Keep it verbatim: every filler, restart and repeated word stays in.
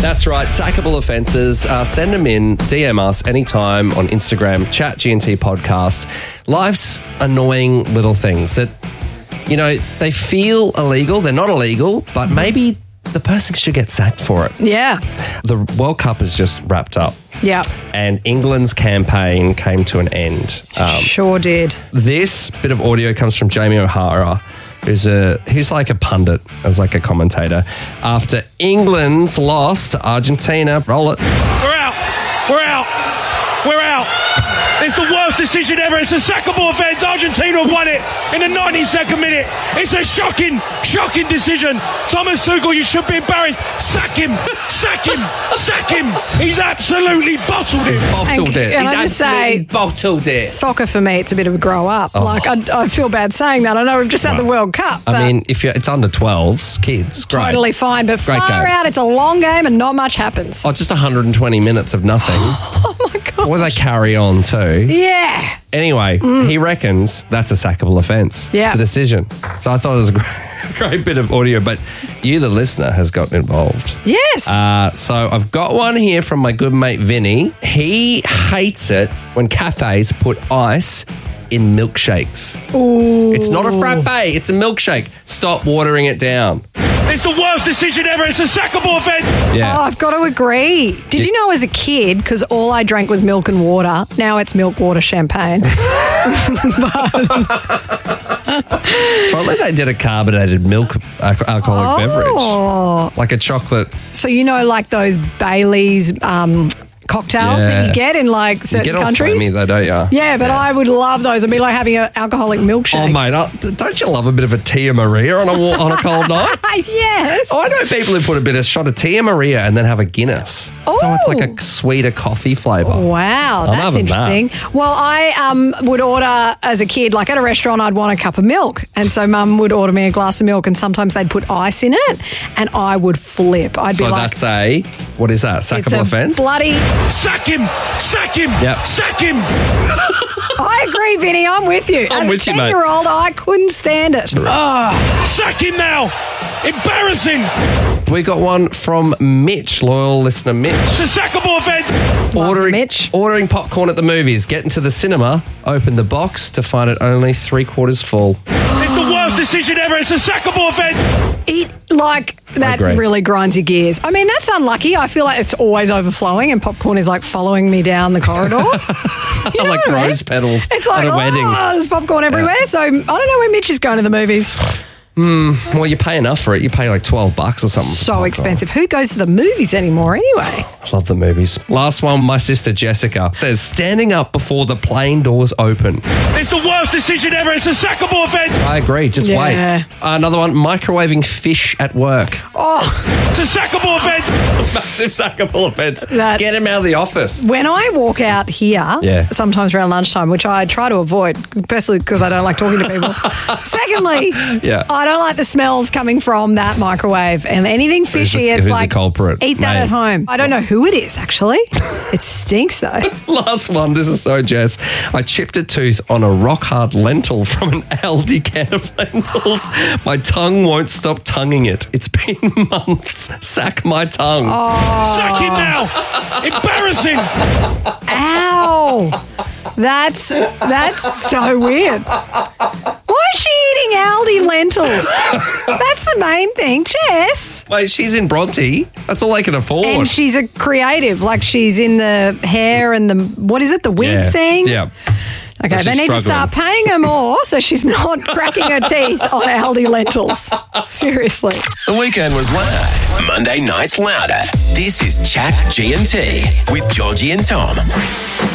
That's right. Sackable offences. Uh, send them in. D M us anytime on Instagram. Chat G N T podcast. Life's annoying little things that, you know, they feel illegal. They're not illegal, but maybe the person should get sacked for it. Yeah. The World Cup has just wrapped up. Yeah. And England's campaign came to an end. Um, sure did. This bit of audio comes from Jamie O'Hara, who's a who's like a pundit, as like a commentator. After England's loss to Argentina, roll it. We're out. We're out. We're out. It's the worst decision ever. It's a sackable offence. Argentina won it in the ninety-second minute. It's a shocking, shocking decision. Thomas Tuchel, you should be embarrassed. Sack him. Sack him. Sack him. He's absolutely bottled it. He's bottled And- it. and He's I just absolutely say- bottled it. Soccer for me, it's a bit of a grow up. Oh. Like, I, I feel bad saying that. I know we've just had the World Cup. But I mean, if you're, it's under twelves, kids, great. totally fine. But Great far game. out, it's a long game and not much happens. Oh, just one hundred twenty minutes of nothing. Oh my God. Or they carry on too. Yeah. Anyway, he reckons that's a sackable offence. Yeah. The decision. So I thought it was a great, great bit of audio, but you, the listener, has gotten involved. Yes. Uh, so I've got one here from my good mate Vinny. He hates it when cafes put ice in milkshakes. Ooh. It's not a frappe, it's a milkshake. Stop watering it down. It's the worst decision ever. It's a sackable offence. Yeah. Oh, I've got to agree. Did you know as a kid, because all I drank was milk and water, now it's milk, water, champagne. If only they did a carbonated milk al- alcoholic Oh. beverage. Like a chocolate. So you know like those Baileys um, cocktails that Yeah. you get in like You certain get all countries? foamy though, don't you? Yeah, but I would love those. It'd be like having an alcoholic milkshake. Oh, mate, uh, don't you love a bit of a Tia Maria on a wa- on a cold night? Yes. Oh, I know people who put a bit of shot of Tia Maria and then have a Guinness. So it's like a sweeter coffee flavour. Wow, I'm that's having that. interesting. Well, I um, would order as a kid, like at a restaurant, I'd want a cup of milk. And so mum would order me a glass of milk and sometimes they'd put ice in it and I would flip. I'd So be like, that's a, what is that, it's sackable a offence? bloody... Sack him. Sack him. Yep. Sack him. I agree, Vinny, I'm with you. I'm as with a you, mate. ten-year-old, I couldn't stand it. Oh, Sack him now. Embarrassing. We got one from Mitch, loyal listener Mitch. It's a sackable offence. Ordering, Mitch. ordering popcorn at the movies, get into the cinema, open the box to find it only three quarters full. It's the worst decision ever. It's a sackable offence. it, like, that agree. really grinds your gears. I mean, that's unlucky. I feel like it's always overflowing and popcorn is like following me down the corridor. You know Like what I mean? rose petals It's like, at a oh, wedding. there's popcorn everywhere. So I don't know where Mitch is going to the movies. Well, you pay enough for it. You pay like twelve bucks or something. for So popcorn. expensive. Who goes to the movies anymore anyway? I love the movies. Last one, my sister Jessica says, standing up before the plane doors open. It's the worst decision ever. It's a sackable offence. I agree. Just Yeah. wait. Another one, microwaving fish at work. It's a sackable offence. Massive sackable offence. That- Get him out of the office. When I walk out here, Yeah. sometimes around lunchtime, which I try to avoid, firstly because I don't like talking to people. Secondly, Yeah. I don't like the smells coming from that microwave and anything fishy. the- it's who's the like culprit? eat that Mate. at home. I don't know who it is actually. It stinks though. Last one, this is so Jess. I chipped a tooth on a rock hard lentil from an Aldi can of lentils. My tongue won't stop tonguing it. It's been months. Sack my tongue. Sack him now. Embarrassing. Ow! That's that's so weird. Why is she eating Aldi lentils? That's the main thing, Jess. Wait, she's in Bronte. That's all they can afford. And she's a creative, like she's in the hair and the, what is it, the wig yeah. thing? Yeah. Okay, She's they need to struggling. start paying her more so she's not cracking her teeth on Aldi lentils. Seriously. The weekend was loud. Monday night's louder. This is Chat G M T with Georgie and Tom.